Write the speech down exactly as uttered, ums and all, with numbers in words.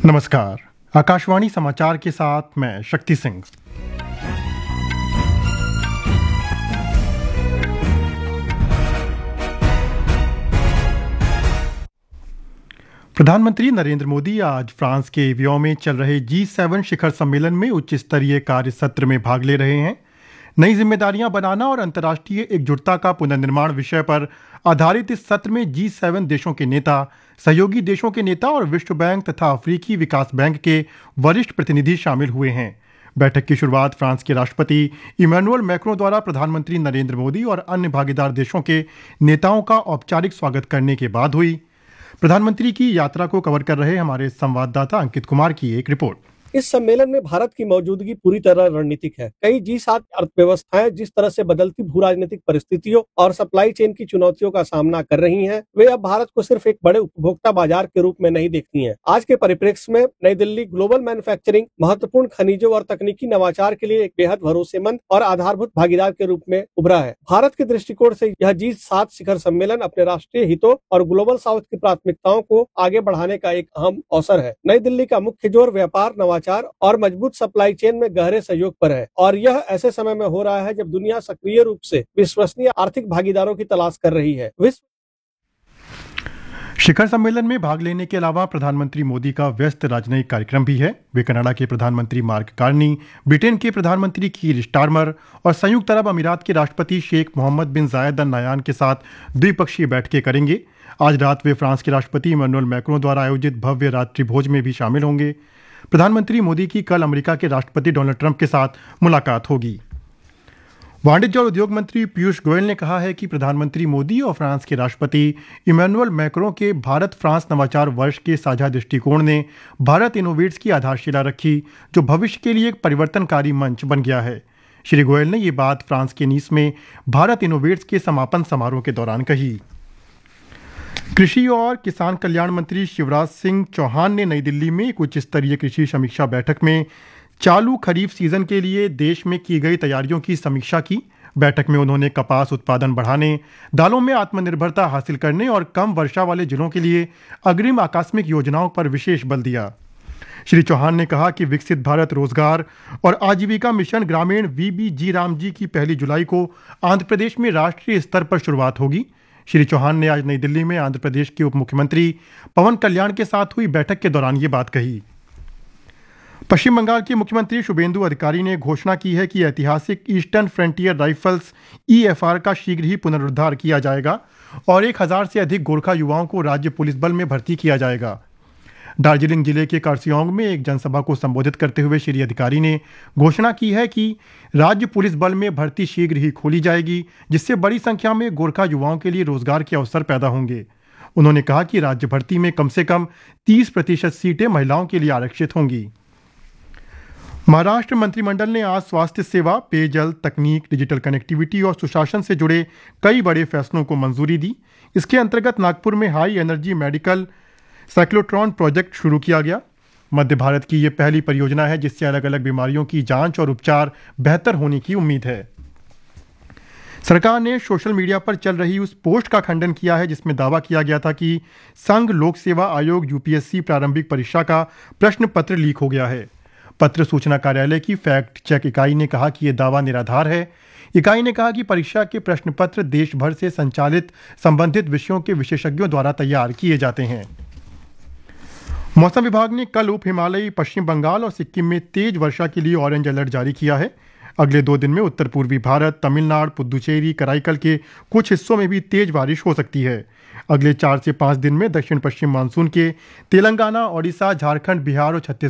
नमस्कार। आकाशवाणी समाचार के साथ मैं शक्ति सिंह। प्रधानमंत्री नरेंद्र मोदी आज फ्रांस के एवियन में चल रहे जी सेवन शिखर सम्मेलन में उच्च स्तरीय कार्य सत्र में भाग ले रहे हैं। नई जिम्मेदारियां बनाना और अंतर्राष्ट्रीय एकजुटता का पुनर्निर्माण विषय पर आधारित इस सत्र में जी सेवन देशों के नेता, सहयोगी देशों के नेता और विश्व बैंक तथा अफ्रीकी विकास बैंक के वरिष्ठ प्रतिनिधि शामिल हुए हैं। बैठक की शुरुआत फ्रांस के राष्ट्रपति इमैनुअल मैक्रों द्वारा प्रधानमंत्री नरेंद्र मोदी और अन्य भागीदार देशों के नेताओं का औपचारिक स्वागत करने के बाद हुई। प्रधानमंत्री की यात्रा को कवर कर रहे हमारे संवाददाता अंकित कुमार की एक रिपोर्ट। इस सम्मेलन में भारत की मौजूदगी पूरी तरह रणनीतिक है। कई जी सात अर्थव्यवस्थाएं जिस तरह से बदलती भू राजनीतिक परिस्थितियों और सप्लाई चेन की चुनौतियों का सामना कर रही हैं, वे अब भारत को सिर्फ एक बड़े उपभोक्ता बाजार के रूप में नहीं देखती हैं। आज के परिप्रेक्ष्य में नई दिल्ली ग्लोबल मैन्युफैक्चरिंग, महत्वपूर्ण खनिजों और तकनीकी नवाचार के लिए एक बेहद भरोसेमंद और आधारभूत भागीदार के रूप में उभरा है। भारत के दृष्टिकोण से यह जी सात शिखर सम्मेलन अपने राष्ट्रीय हितों और ग्लोबल साउथ की प्राथमिकताओं को आगे बढ़ाने का एक अहम अवसर है। नई दिल्ली का मुख्य जोर व्यापार, नवाचार और मजबूत सप्लाई चेन में गहरे सहयोग पर है, और यह ऐसे समय में हो रहा है जब दुनिया सक्रिय रूप से विश्वसनीय आर्थिक भागीदारों की तलाश कर रही है। विश्व शिखर सम्मेलन में भाग लेने के अलावा प्रधानमंत्री मोदी का व्यस्त राजनयिक कार्यक्रम भी है। वे कनाडा के प्रधानमंत्री मार्क कार्नी, ब्रिटेन के प्रधानमंत्री कीर स्टारमर और संयुक्त अरब अमीरात के राष्ट्रपति शेख मोहम्मद बिन जायद अल नायान के साथ द्विपक्षीय बैठकें करेंगे। आज रात वे फ्रांस के राष्ट्रपति इमैनुअल मैक्रों द्वारा आयोजित भव्य रात्रि भोज में भी शामिल होंगे। प्रधानमंत्री मोदी की कल अमेरिका के राष्ट्रपति डोनाल्ड ट्रंप के साथ मुलाकात होगी। वाणिज्य और उद्योग मंत्री पीयूष गोयल ने कहा है कि प्रधानमंत्री मोदी और फ्रांस के राष्ट्रपति इमैनुअल मैक्रों के भारत फ्रांस नवाचार वर्ष के साझा दृष्टिकोण ने भारत इनोवेट्स की आधारशिला रखी, जो भविष्य के लिए एक परिवर्तनकारी मंच बन गया है। श्री गोयल ने ये बात फ्रांस के नीस में भारत इनोवेट्स के समापन समारोह के दौरान कही। कृषि और किसान कल्याण मंत्री शिवराज सिंह चौहान ने नई दिल्ली में एक उच्च स्तरीय कृषि समीक्षा बैठक में चालू खरीफ सीजन के लिए देश में की गई तैयारियों की समीक्षा की। बैठक में उन्होंने कपास उत्पादन बढ़ाने, दालों में आत्मनिर्भरता हासिल करने और कम वर्षा वाले जिलों के लिए अग्रिम आकस्मिक योजनाओं पर विशेष बल दिया। श्री चौहान ने कहा कि विकसित भारत रोजगार और आजीविका मिशन ग्रामीण वीबी जी राम जी की पहली जुलाई को आंध्र प्रदेश में राष्ट्रीय स्तर पर शुरुआत होगी। श्री चौहान ने आज नई दिल्ली में आंध्र प्रदेश के उप मुख्यमंत्री पवन कल्याण के साथ हुई बैठक के दौरान ये बात कही। पश्चिम बंगाल के मुख्यमंत्री शुभेंदु अधिकारी ने घोषणा की है कि ऐतिहासिक eastern frontier rifles E F R का शीघ्र ही पुनरुद्धार किया जाएगा और एक हजार से अधिक गोरखा युवाओं को राज्य पुलिस बल में भर्ती किया जाएगा। दार्जिलिंग जिले के कार्सियोंग में एक जनसभा को संबोधित करते हुए श्री अधिकारी ने घोषणा की है कि राज्य पुलिस बल में भर्ती शीघ्र ही खोली जाएगी, जिससे बड़ी संख्या में गोरखा युवाओं के लिए रोजगार के अवसर पैदा होंगे। उन्होंने कहा कि राज्य भर्ती में कम से कम तीस प्रतिशत सीटें महिलाओं के लिए आरक्षित होंगी। महाराष्ट्र मंत्रिमंडल ने आज स्वास्थ्य सेवा, पेयजल, तकनीक, डिजिटल कनेक्टिविटी और सुशासन से जुड़े कई बड़े फैसलों को मंजूरी दी। इसके अंतर्गत नागपुर में high energy medical cyclotron project शुरू किया गया। मध्य भारत की ये पहली परियोजना है जिससे अलग अलग बीमारियों की जांच और उपचार बेहतर होने की उम्मीद है। सरकार ने सोशल मीडिया पर चल रही उस पोस्ट का खंडन किया है जिसमें दावा किया गया था कि संघ लोक सेवा आयोग यूपीएससी प्रारंभिक परीक्षा का प्रश्न पत्र लीक हो गया है। पत्र सूचना कार्यालय की फैक्ट चेक इकाई ने कहा कि यह दावा निराधार है। इकाई ने कहा कि परीक्षा के प्रश्न पत्र देश भर से संचालित संबंधित विषयों के विशेषज्ञों द्वारा तैयार किए जाते हैं। मौसम विभाग ने कल उप हिमालयी पश्चिम बंगाल और सिक्किम में तेज वर्षा के लिए ऑरेंज अलर्ट जारी किया है। अगले दो दिन में उत्तर पूर्वी भारत, तमिलनाडु, पुदुचेरी, कराईकल के कुछ हिस्सों में भी तेज बारिश हो सकती है। अगले चार से पाँच दिन में दक्षिण पश्चिम मानसून के तेलंगाना, ओडिशा, झारखंड, बिहार और छत्तीसगढ़